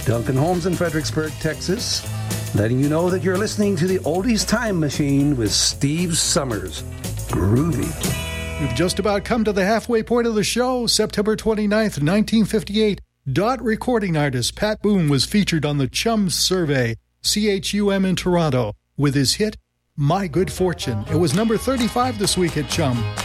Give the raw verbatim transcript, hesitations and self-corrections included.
Duncan Holmes in Fredericksburg, Texas, letting you know that you're listening to the Oldies Time Machine with Steve Summers. Groovy. We've just about come to the halfway point of the show. September twenty-ninth, nineteen fifty-eight, Dot recording artist Pat Boone was featured on the Chum Survey, C H U M in Toronto, with his hit, My Good Fortune. It was number thirty-five this week at Chum.